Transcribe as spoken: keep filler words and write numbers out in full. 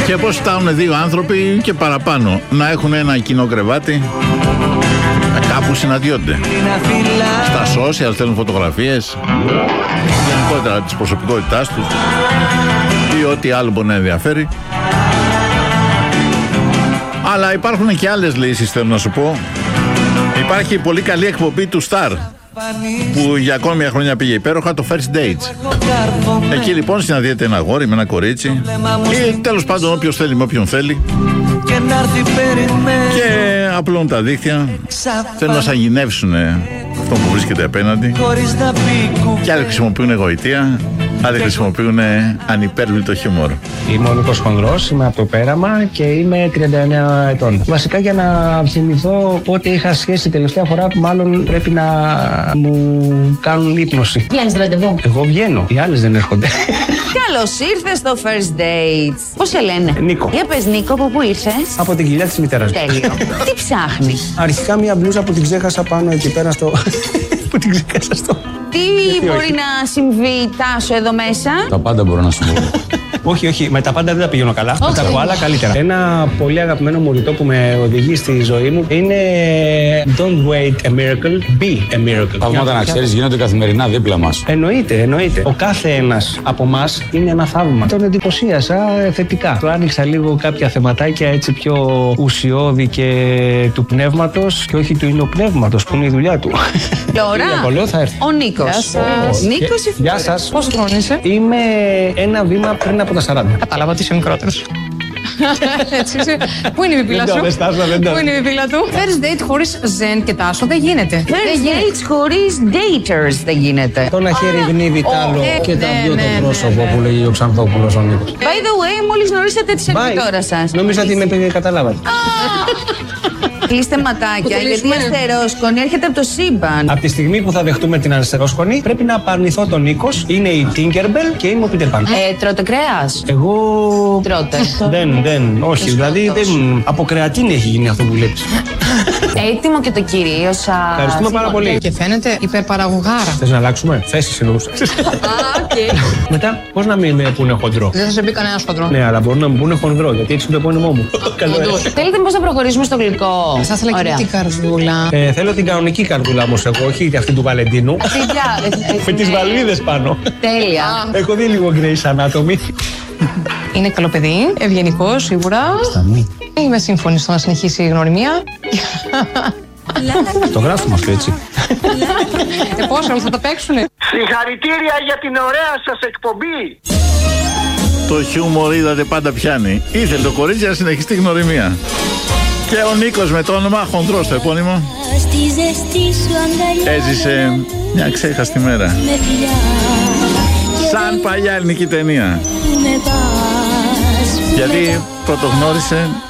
Και πώς φτάνουν δύο άνθρωποι και παραπάνω να έχουν ένα κοινό κρεβάτι, κάπου συναντιόνται. Στα social στέλνουν φωτογραφίες, γενικότερα της προσωπικότητάς τους ή ό,τι άλλο μπορεί να ενδιαφέρει. Αλλά υπάρχουν και άλλες λύσεις, θέλω να σου πω. Υπάρχει η πολύ καλή εκπομπή του Star, που για ακόμη μια χρονιά πήγε υπέροχα, το First Dates. Εκεί λοιπόν συναντιέται ένα αγόρι με ένα κορίτσι, ή τέλος πάντων όποιος θέλει με όποιον θέλει, και απλώνουν τα δίχτυα, θέλουν να σαγηνεύσουν αυτό που βρίσκεται απέναντι, και άλλοι χρησιμοποιούν γοητεία, άλλοι χρησιμοποιούν ανυπέρβλητο χιούμορ. Είμαι ο Νίκος Χονδρός, είμαι από το Πέραμα και είμαι τριάντα εννέα ετών. Βασικά για να θυμηθώ πότε είχα σχέση τελευταία φορά, που μάλλον πρέπει να μου κάνουν ύπνωση. Βγαίνεις ραντεβού. Εγώ βγαίνω, οι άλλες δεν έρχονται. Καλώς ήρθες στο First Dates. Πώς σε λένε? Νίκο. Για πες Νίκο, από πού ήρθες? Από την κοιλιά της μητέρας. Τέλειο. Τι ψάχνεις? Αρχικά μια μπλούζα που την ξέχασα πάνω εκεί πέρα στο... που την ξέχασα στο... Τι μπορεί όχι. να συμβεί, Τάσο, εδώ μέσα? Τα πάντα μπορώ να συμβούν. Όχι, όχι, με τα πάντα δεν τα πηγαίνω καλά. Με τα από άλλα καλύτερα. Ένα πολύ αγαπημένο μου ρητό που με οδηγεί στη ζωή μου είναι Don't wait a miracle, be a miracle. Θαύματα, να ξέρεις, γίνονται καθημερινά δίπλα μας. Εννοείται, εννοείται. Ο κάθε ένας από εμάς είναι ένα θαύμα. Τον εντυπωσίασα θετικά. Του άνοιξα λίγο κάποια θεματάκια έτσι πιο ουσιώδη και του πνεύματος και όχι του υλοπνεύματος που είναι η δουλειά του. Λόρα, ο Νίκος. Γεια σας. Νίκος ή Γεια σας. Πόσο χρόνο είσαι? Είμαι ένα βήμα πριν από τα σαράντα. Κατάλαβα ότι είσαι μικρότερος. Έτσι είσαι. Πού είναι η πιπίλα σου? Πού είναι η πιπίλα του? First date χωρίς Ζεν και Τάσο δεν γίνεται. First dates χωρίς daters δεν γίνεται. Το να χέρι γνύβει τ' άλλο και τα δυο το πρόσωπο που λέγει ο Ξανθόπουλος ο Νίκος. By the way, μόλις γνωρίσατε τη σερβιτόρα σας. Νομίζω ότι με καταλάβατε. Κλείστε ματάκια, γιατί η αστερόσκονη έρχεται από το σύμπαν. Από τη στιγμή που θα δεχτούμε την αστερόσκονη, πρέπει να απαρνηθώ τον Νίκος. Είναι η Tinkerbell και είμαι ο Peter Pan. Ε, τρώτε κρέας? Εγώ. Τρώτε. Δεν, δεν, όχι. Δηλαδή δεν, από κρεατίνη έχει γίνει αυτό που βλέπεις. Έτοιμο και το κυρίως. Ευχαριστούμε πάρα πολύ. Και φαίνεται υπερπαραγωγάρα. Θες να αλλάξουμε? Θέσεις εννοούσα. Α, οκ. Μετά, πώς να μην με πούνε χοντρό? Δεν θα σε πει κανένα χοντρό. Ναι, αλλά μπορούν να μου πούνε χοντρό, γιατί έτσι είναι το επώνυμό μου. Θέλετε πώς να προχωρήσουμε στο γλυκό? Θα ήθελα και την καρδούλα. Ε, θέλω την κανονική καρδούλα όμως εγώ, όχι αυτή του Βαλεντίνου. Με τις βαλβίδες πάνω. Τέλεια. Έχω δει λίγο Grey's Anatomy. Είναι καλό παιδί, ευγενικό σίγουρα. Σταμή. Είμαι σύμφωνη στο να συνεχίσει η γνωριμία. Το γράφουμε αυτό έτσι. Ε, πόσο όλοι θα τα παίξουνε. Συγχαρητήρια για την ωραία σας εκπομπή. Το χιούμορ, είδατε, πάντα πιάνει. Ήθελε το κορίτσι να συνεχίσει τη γνωριμία. Και ο Νίκος με το όνομα Χονδρός στο επώνυμο έζησε μια ξέχαστη μέρα, σαν παλιά ελληνική ταινία. Γιατί πρωτογνώρισε